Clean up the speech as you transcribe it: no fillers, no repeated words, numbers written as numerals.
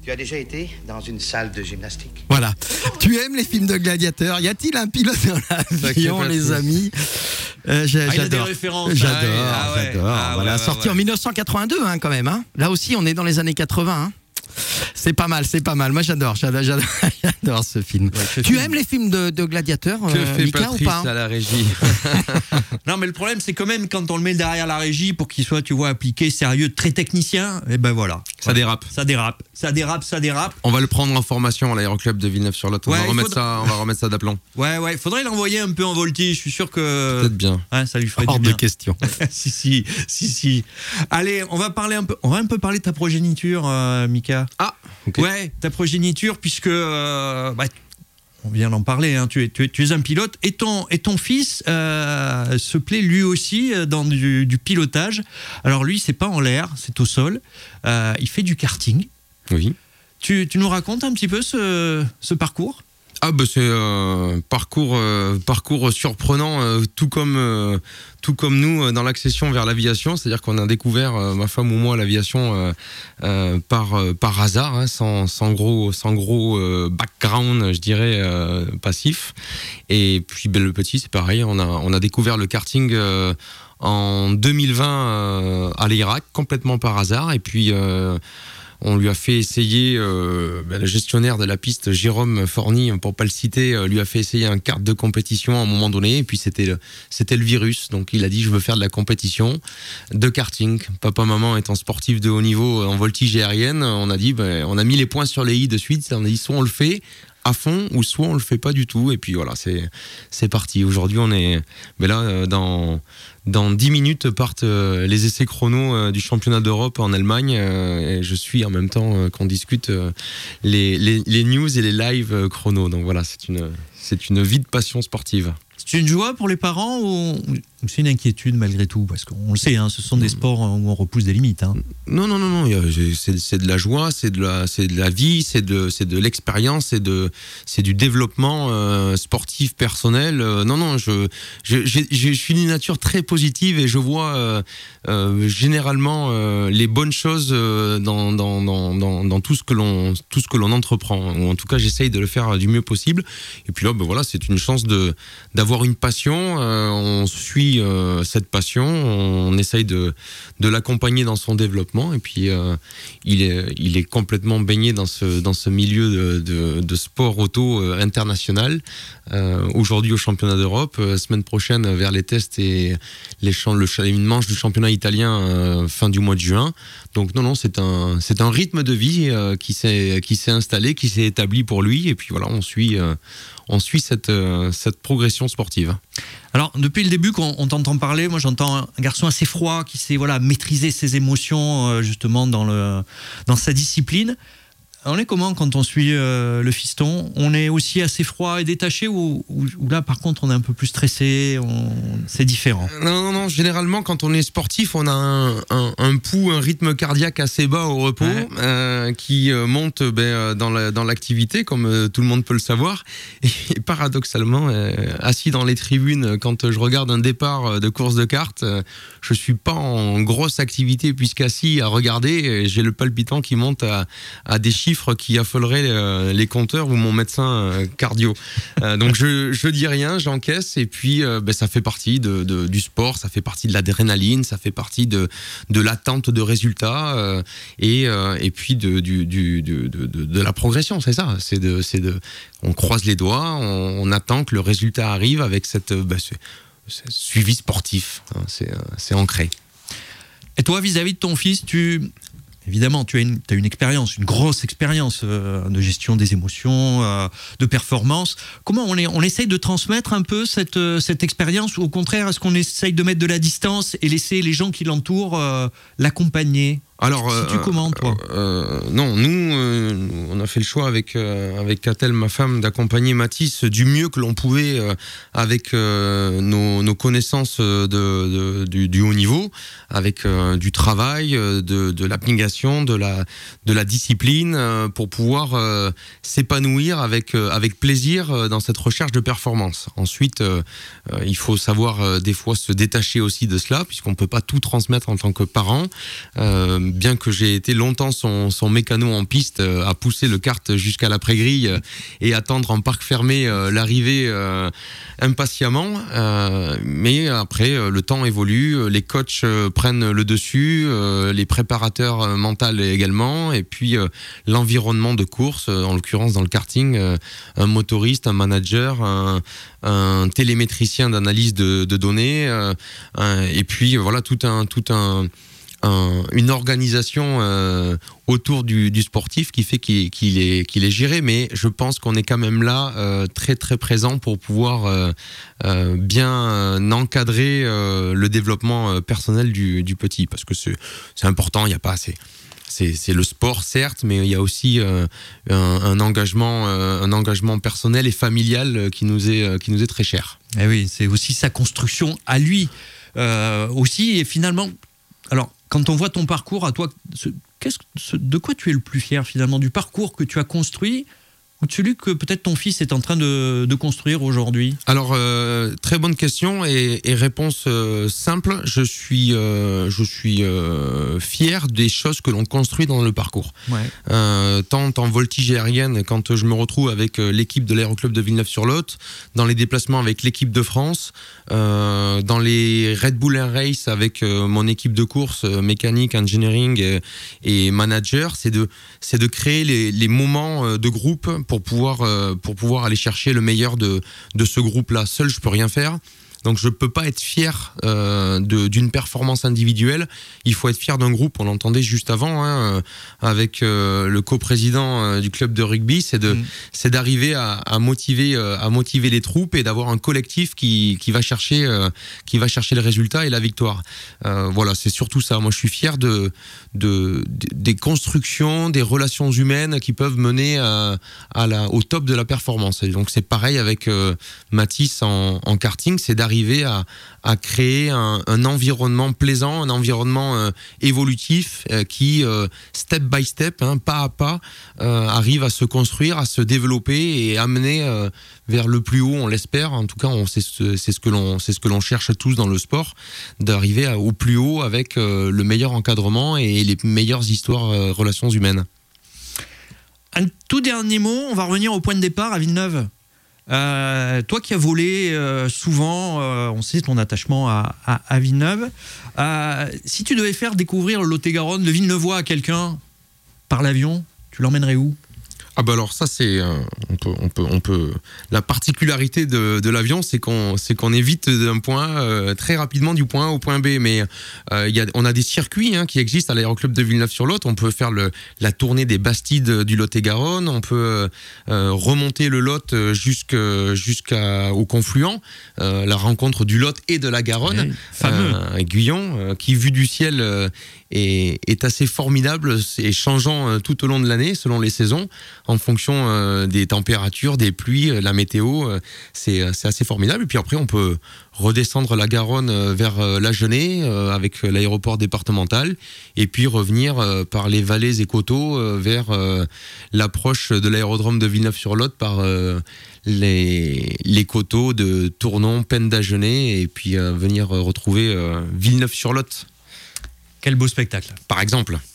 Tu as déjà été dans une salle de gymnastique? Voilà. Tu aimes les films de gladiateurs? Y a-t-il un pilote dans l'avion, les amis? J'adore. Il y a des références. J'adore. Voilà, sorti en 1982, quand même. Là aussi, on est dans les années 80. C'est pas mal. Moi, j'adore ce film. Ouais, tu aimes les films de gladiateurs, que fait Mika, Patrice ou pas à la régie? Non, mais le problème, c'est quand même quand on le met derrière la régie pour qu'il soit, tu vois, appliqué, sérieux, très technicien. Et ben voilà. Ça dérape. Ça dérape. On va le prendre en formation à l'aéroclub de Villeneuve-sur-Lot. On va remettre ça d'aplomb. Ouais. Il faudrait l'envoyer un peu en voltige. Je suis sûr que. Peut-être bien. Ça lui ferait hors du bien. de question. Si. Allez, on va un peu parler de ta progéniture, Mika. Ah. Okay. Ouais, ta progéniture, puisque on vient d'en parler. Tu es un pilote et ton fils se plaît lui aussi dans du pilotage. Alors lui, c'est pas en l'air, c'est au sol. Il fait du karting. Oui. Tu nous racontes un petit peu ce parcours? C'est un parcours surprenant, tout comme nous dans l'accession vers l'aviation, c'est-à-dire qu'on a découvert, ma femme ou moi, l'aviation par hasard, sans gros background, je dirais, passif. Et puis le petit, c'est pareil, on a découvert le karting en 2020 à l'Irak, complètement par hasard, et puis on lui a fait essayer, le gestionnaire de la piste, Jérôme Forny, pour pas le citer, lui a fait essayer un kart de compétition à un moment donné, et puis c'était le virus. Donc il a dit, je veux faire de la compétition de karting. Papa, maman étant sportif de haut niveau en voltige aérienne, on a dit, on a mis les points sur les i de suite. On a dit, soit on le fait à fond, ou soit on le fait pas du tout. Et puis voilà, c'est parti. Aujourd'hui, on est là dans 10 minutes partent les essais chrono du championnat d'Europe en Allemagne, et je suis en même temps qu'on discute les news et les lives chrono. Donc voilà, c'est une vie de passion sportive. C'est une joie pour les parents ou c'est une inquiétude malgré tout? Parce qu'on le sait, ce sont des sports où on repousse des limites. Non. C'est de la joie, c'est de la vie, c'est de l'expérience, c'est du développement sportif personnel. Je suis d'une nature très positive et je vois généralement les bonnes choses dans tout ce que l'on entreprend. Ou en tout cas, j'essaye de le faire du mieux possible. Et puis là, c'est une chance d'avoir une passion. On suit cette passion, on essaye de l'accompagner dans son développement, et puis il est complètement baigné dans ce milieu de sport auto international. Aujourd'hui au championnat d'Europe, semaine prochaine vers les tests et une manche du championnat italien fin du mois de juin. Donc non, c'est un rythme de vie qui s'est installé, qui s'est établi pour lui, et puis voilà, on suit cette progression sportive. Alors, depuis le début, quand on t'entend parler, moi j'entends un garçon assez froid qui sait maîtriser ses émotions justement dans sa discipline. On est comment quand on suit le fiston? On est aussi assez froid et détaché ou là par contre on est un peu plus stressé, c'est différent? Non, généralement quand on est sportif on a un pouls, un rythme cardiaque assez bas au repos, qui monte dans l'activité comme tout le monde peut le savoir, et paradoxalement assis dans les tribunes quand je regarde un départ de course de cartes, je suis pas en grosse activité puisqu'assis à regarder, j'ai le palpitant qui monte à des chiffres qui affoleraient les compteurs ou mon médecin cardio. Donc je dis rien, j'encaisse, et puis ça fait partie du sport, ça fait partie de l'adrénaline, ça fait partie de l'attente de résultats, et puis de la progression, c'est ça. On croise les doigts, on attend que le résultat arrive avec ce suivi sportif, c'est ancré. Et toi, vis-à-vis de ton fils, évidemment, tu as une expérience, une grosse expérience de gestion des émotions, de performance. Comment on essaye de transmettre un peu cette expérience, ou au contraire, est-ce qu'on essaye de mettre de la distance et laisser les gens qui l'entourent l'accompagner? Alors, si tu commandes, toi. Non, nous, on a fait le choix avec Catel, ma femme, d'accompagner Mathis du mieux que l'on pouvait avec nos connaissances du haut niveau, avec du travail, de l'application, de la discipline, pour pouvoir s'épanouir avec plaisir dans cette recherche de performance. Ensuite, il faut savoir des fois se détacher aussi de cela, puisqu'on peut pas tout transmettre en tant que parent. bien que j'ai été longtemps son mécano en piste, à pousser le kart jusqu'à l'après-grille et attendre en parc fermé l'arrivée impatiemment. Mais après, le temps évolue, les coachs prennent le dessus, les préparateurs mentaux également, et puis l'environnement de course, en l'occurrence dans le karting, un motoriste, un manager, un télémétricien d'analyse de données, et puis voilà une organisation autour du sportif qui fait qu'il est géré, mais je pense qu'on est quand même là très très présent pour pouvoir bien encadrer le développement personnel du petit, parce que c'est important. Il y a pas assez. C'est le sport, certes, mais il y a aussi un engagement personnel et familial qui nous est très cher. Eh oui, c'est aussi sa construction à lui aussi, et finalement, alors quand on voit ton parcours à toi, de quoi tu es le plus fier finalement, du parcours que tu as construit ou de celui que peut-être ton fils est en train de construire aujourd'hui? Alors, très bonne question et réponse simple. Je suis fier des choses que l'on construit dans le parcours. Ouais. Tant en voltige aérienne, quand je me retrouve avec l'équipe de l'Aéroclub de Villeneuve-sur-Lot, dans les déplacements avec l'équipe de France, dans les Red Bull Air Race avec mon équipe de course, mécanique, engineering et manager, c'est de créer les moments de groupe pour pouvoir aller chercher le meilleur de ce groupe-là. Seul, je peux rien faire. Donc je peux pas être fier d'une performance individuelle. Il faut être fier d'un groupe. On l'entendait juste avant avec le coprésident du club de rugby, c'est d'arriver à motiver les troupes et d'avoir un collectif qui va chercher le résultat et la victoire. Voilà, c'est surtout ça. Moi, je suis fier des constructions, des relations humaines qui peuvent mener au top de la performance. Et donc c'est pareil avec Mathis en karting, c'est d'arriver à créer un environnement plaisant, un environnement évolutif qui, step by step, pas à pas, arrive à se construire, à se développer et amener vers le plus haut, on l'espère. En tout cas, c'est ce que l'on cherche tous dans le sport, d'arriver au plus haut avec le meilleur encadrement et les meilleures histoires, relations humaines. Un tout dernier mot, on va revenir au point de départ à Villeneuve. Toi qui as volé souvent, on sait ton attachement à Villeneuve. Si tu devais faire découvrir le Lot-et-Garonne, le Villeneuvois à quelqu'un par l'avion, tu l'emmènerais où? Ah bah alors ça c'est on peut la particularité de l'avion, c'est qu'on évite d'un point très rapidement du point A au point B, mais on a des circuits qui existent à l'aéroclub de Villeneuve-sur-Lot. On peut faire la tournée des Bastides du Lot-et-Garonne, on peut remonter le Lot jusqu'au confluent, la rencontre du Lot et de la Garonne, Guyon, qui vu du ciel est assez formidable et changeant tout au long de l'année selon les saisons, en fonction des températures, des pluies, la météo, c'est assez formidable. Et puis après on peut redescendre la Garonne vers l'Agenais avec l'aéroport départemental, et puis revenir par les vallées et coteaux vers l'approche de l'aérodrome de Villeneuve-sur-Lot par les coteaux de Tournon, Pennes d'Agenais, et puis venir retrouver Villeneuve-sur-Lot. Quel beau spectacle. Par exemple.